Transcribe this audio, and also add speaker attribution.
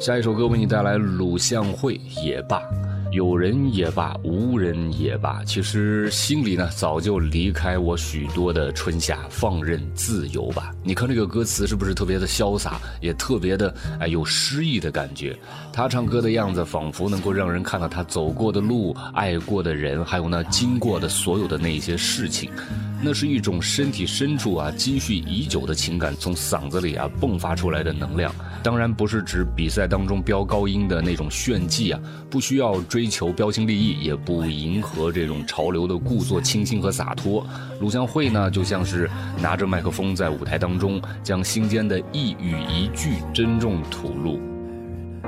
Speaker 1: 下一首歌为你带来鲁向会也罢。有人也罢，无人也罢，其实心里呢早就离开我许多的春夏，放任自由吧。你看这个歌词是不是特别的潇洒，也特别的有诗意的感觉。他唱歌的样子仿佛能够让人看到他走过的路，爱过的人，还有呢经过的所有的那些事情。那是一种身体深处积蓄已久的情感从嗓子里迸发出来的能量。当然不是指比赛当中飙高音的那种炫技不需要追求标新立异，也不迎合这种潮流的故作清新和洒脱。鲁向会呢就像是拿着麦克风在舞台当中将心间的一语一句珍重吐露。